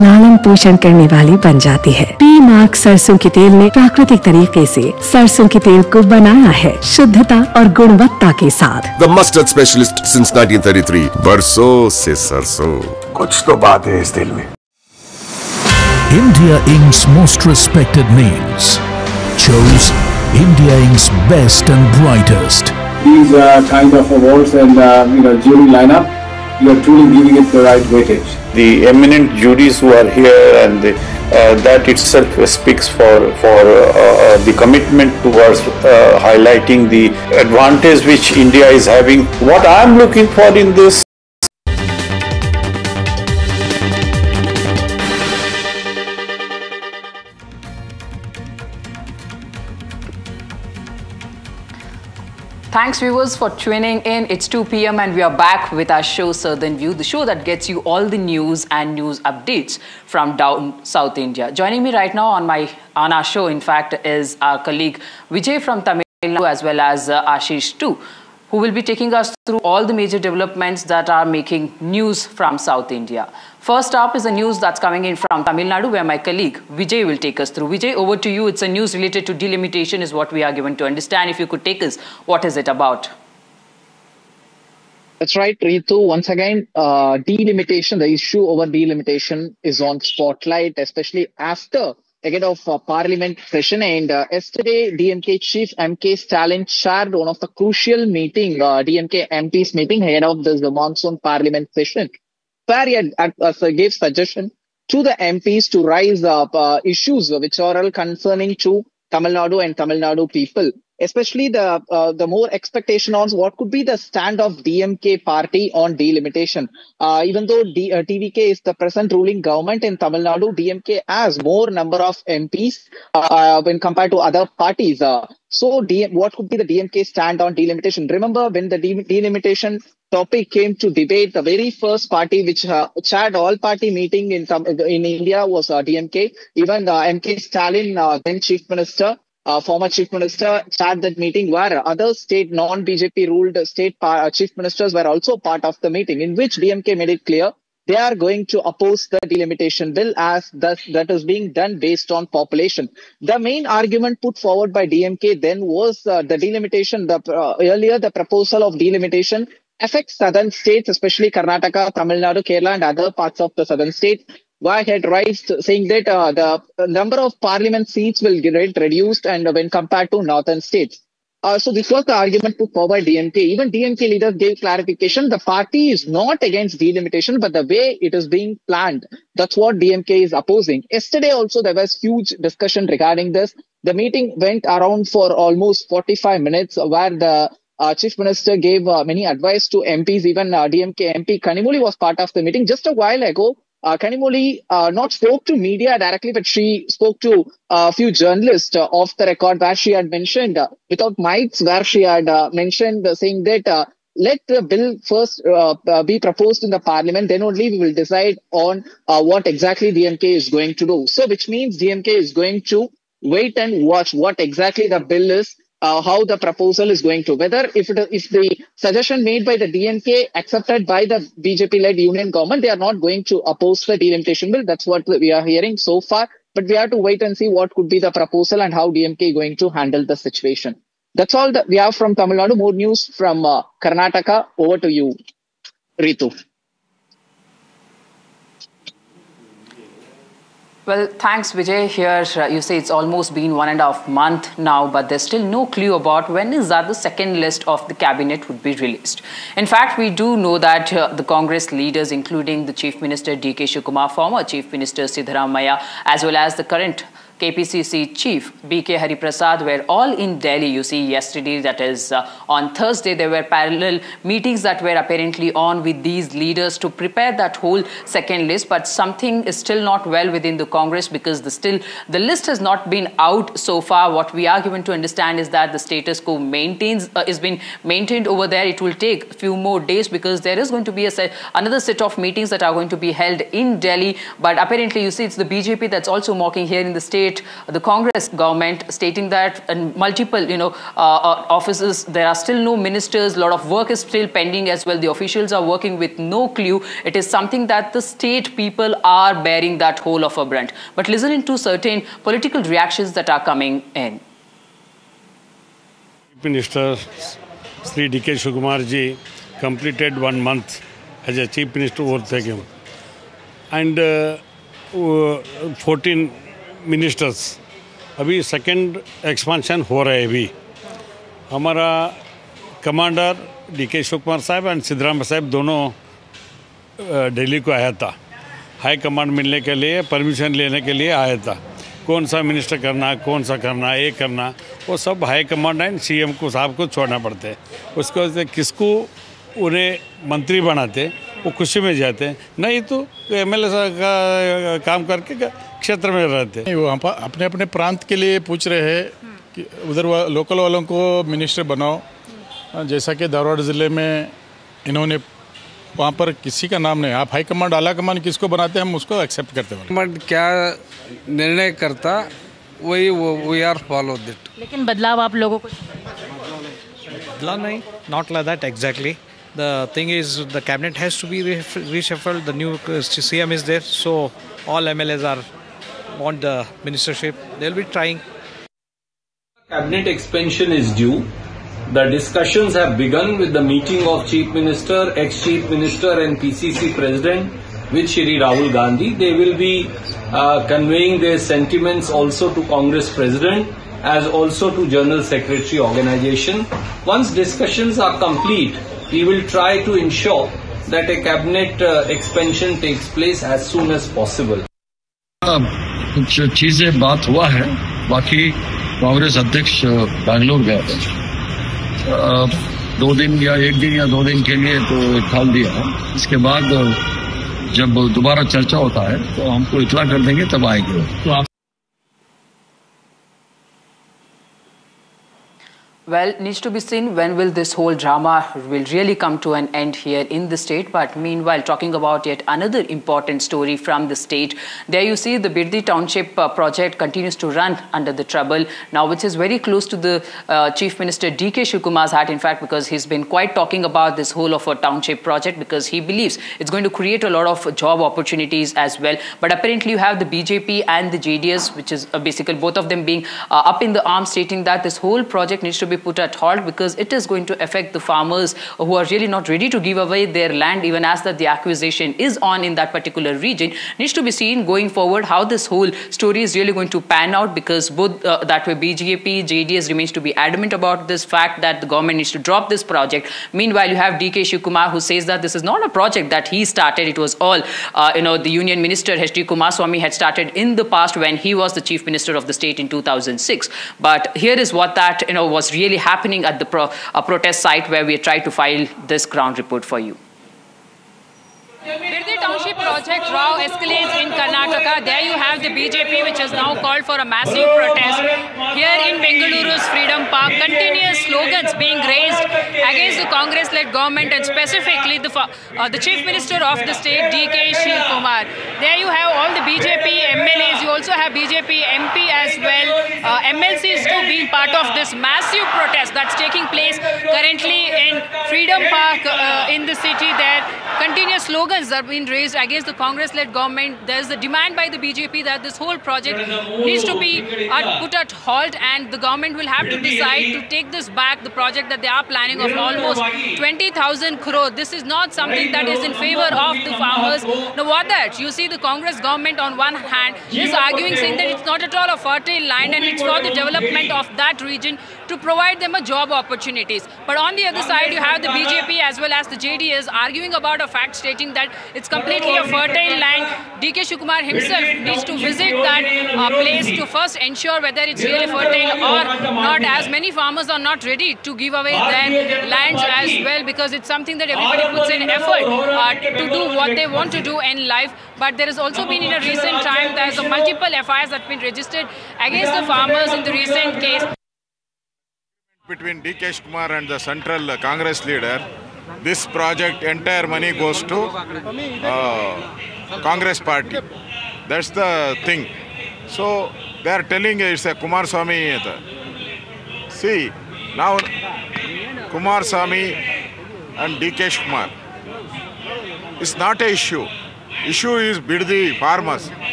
लालन पोषण करने वाली बन जाती है। पी मार्क सरसों के तेल ने प्राकृतिक तरीके से सरसों के तेल को बनाया है शुद्धता और गुणवत्ता के साथ। The mustard specialist since 1933. बरसों से सरसों। कुछ तो बात है इस दिल में। India Inc.'s most respected names chose India Inc.'s best and brightest. These kind of awards and jury lineup, you are truly giving it the right weightage. The eminent juries who are here, and that itself speaks for the commitment towards highlighting the advantage which India is having. What I am looking for in this Thanks viewers for tuning in. It's 2 p.m. and we are back with our show Southern View, the show that gets you all the news and news updates from down South India. Joining me right now on our show, in fact, is our colleague Vijay from Tamil Nadu as well as Ashish too, who will be taking us through all the major developments that are making news from South India. First up is the news that's coming in from Tamil Nadu, where my colleague Vijay will take us through. Vijay, over to you. It's a news related to delimitation is what we are given to understand. If you could take us, what is it about? That's right, Ritu. Once again, delimitation, the issue over delimitation is on spotlight, especially after ahead of Parliament session. And yesterday, DMK Chief M.K. Stalin chaired one of the crucial meeting, DMK MPs meeting ahead of this monsoon Parliament session, where he gave suggestion to the MPs to raise issues which are all concerning to Tamil Nadu and Tamil Nadu people. Especially the more expectation on what could be the stand of DMK party on delimitation. Even though TVK is the present ruling government in Tamil Nadu, DMK has more number of MPs when compared to other parties. So what could be the DMK stand on delimitation? Remember when the delimitation topic came to debate, the very first party which chaired all party meeting in India was DMK. Even M.K. Stalin, then Chief Minister, former Chief Minister, chaired that meeting, where other state non-BJP ruled state chief ministers were also part of the meeting, in which DMK made it clear they are going to oppose the delimitation bill as that is being done based on population. The main argument put forward by DMK then was the delimitation, earlier the proposal of delimitation affects southern states, especially Karnataka, Tamil Nadu, Kerala and other parts of the southern states. Why had raised saying that the number of parliament seats will get reduced and when compared to northern states. So this was the argument put forward by DMK. Even DMK leaders gave clarification. The party is not against delimitation, but the way it is being planned, that's what DMK is opposing. Yesterday also there was huge discussion regarding this. The meeting went around for almost 45 minutes where the Chief Minister gave many advice to MPs. Even DMK MP Kanimoli was part of the meeting. Just a while ago, Kanimoli not spoke to media directly, but she spoke to a few journalists off the record, where she had mentioned, without mics, where she had mentioned saying that let the bill first be proposed in the parliament, then only we will decide on what exactly DMK is going to do. So which means DMK is going to wait and watch what exactly the bill is, how the proposal is going to, whether if the suggestion made by the DMK accepted by the BJP-led union government, they are not going to oppose the delimitation bill. That's what we are hearing so far. But we have to wait and see what could be the proposal and how DMK is going to handle the situation. That's all that we have from Tamil Nadu. More news from Karnataka. Over to you, Ritu. Well, thanks, Vijay. Here, you say it's almost been 1.5 months now, but there's still no clue about when is that the second list of the cabinet would be released. In fact, we do know that the Congress leaders, including the Chief Minister D.K. Shivakumar, former Chief Minister Siddaramaiah, as well as the current KPCC Chief B.K. Hariprasad were all in Delhi. You see, yesterday, that is on Thursday, there were parallel meetings that were apparently on with these leaders to prepare that whole second list. But something is still not well within the Congress, because the list has not been out so far. What we are given to understand is that the status quo is being maintained over there. It will take a few more days, because there is going to be another set of meetings that are going to be held in Delhi. But apparently, you see, it's the BJP that's also mocking here in the state. congratulate the Congress government, stating that in multiple, offices, there are still no ministers. A lot of work is still pending as well. The officials are working with no clue. It is something that the state people are bearing that whole of a brunt. But listening to certain political reactions that are coming in. Minister Sri D.K. Shivakumar ji completed 1 month as a Chief Minister over him. And 14 ministers. अभी second expansion हो रहा है अभी. हमारा commander D.K. Shivkumar साहब and Siddaramaiah साहब दोनों दिल्ली को आया था. हाई कमांड मिलने के लिए, परमिशन लेने के लिए आया था. कौन सा मिनिस्टर करना, कौन सा करना, ये करना, वो सब हाई कमांड एंड सीएम को साहब को छोड़ना पड़ता है. उसको किसको उन्हें मंत्री बनाते, वो खुशी में जाते हैं, नहीं तो एमएलए का काम करके क्षेत्र में रहते हैं. वो अपने अपने प्रांत के लिए पूछ रहे हैं कि उधर लोकल वालों को मिनिस्टर बनाओ. जैसा कि धारवाड़ ज़िले में इन्होंने वहाँ पर किसी का नाम नहीं. आप हाई कमांड आला कमांड किसको बनाते हैं, हम उसको एक्सेप्ट करते हैं. कमांड क्या निर्णय करता वही वी आर फॉलो दैट. लेकिन बदलाव आप लोगों को बदलाव नहीं, not like that exactly. The thing is, the cabinet has to be reshuffled. The new CM is there, so all MLAs want the ministership. They'll be trying. Cabinet expansion is due. The discussions have begun with the meeting of Chief Minister, ex-Chief Minister and PCC President with Shri Rahul Gandhi. They will be conveying their sentiments also to Congress President as also to General Secretary organization. Once discussions are complete, we will try to ensure that a cabinet expansion takes place as soon as possible. कुछ चीजें बात हुआ है, बाकी कांग्रेस अध्यक्ष बैंगलोर गए थे 2 दिन या 1 दिन या 2 दिन के लिए, तो इत्तला दिया है. इसके बाद जब दोबारा चर्चा होता है तो हमको इत्तला कर देंगे, तब आएंगे. तो Well, needs to be seen when will this whole drama will really come to an end here in the state. But meanwhile, talking about yet another important story from the state, there you see the Birdi Township project continues to run under the trouble now, which is very close to the Chief Minister D.K. Shivakumar's heart, in fact, because he's been quite talking about this whole of a township project because he believes it's going to create a lot of job opportunities as well. But apparently you have the BJP and the JDS, which is basically both of them being up in the arms, stating that this whole project needs to be put at halt because it is going to affect the farmers who are really not ready to give away their land, even as that the acquisition is on in that particular region. Needs to be seen going forward how this whole story is really going to pan out, because both that way BJP, JDS remains to be adamant about this fact that the government needs to drop this project. Meanwhile, you have D.K. Shivakumar who says that this is not a project that he started. It was all, the Union Minister H.D. Kumaraswamy had started in the past when he was the Chief Minister of the state in 2006. But here is what that, was really happening at the protest site where we tried to file this ground report for you. Birdi Township project row escalates in Karnataka. There you have the BJP, which has now called for a massive protest. Here in Bengaluru's Freedom Park, continuous slogans being raised against the Congress-led government and specifically the Chief Minister of the state, D.K. Shivakumar. There you have all the BJP MLAs. You also have BJP MP as well. MLCs too being part of this massive protest that's taking place currently in Freedom Park in the city. There continuous slogans are being raised against the Congress-led government. There's a demand by the BJP that this whole project needs to be put at halt, and the government will have to decide to take this back, the project that they are planning of almost 20,000 crore. This is not something that is in favor of the farmers. Now what that? You see the Congress government on one hand is arguing, saying that it's not at all a fertile land and it's for the development of that region to provide them a job opportunities. But on the other side, you have the BJP as well as the JDS arguing about a fact stating that it's completely a fertile land. D.K. Shivakumar himself needs to visit that place to first ensure whether it's really fertile or not, as many farmers are not ready to give away their lands as well, because it's something that everybody puts in effort to do what they want to do in life. But there has also been in a recent time, there's a multiple FIRs that have been registered against the farmers in the recent case. Between D.K. Shivakumar and the central Congress leader, this project, entire money goes to Congress party. That's the thing. So They are telling it's a Kumaraswamy. See, now Kumaraswamy and DK Kumar. It's not an issue. Issue is Biddi farmers.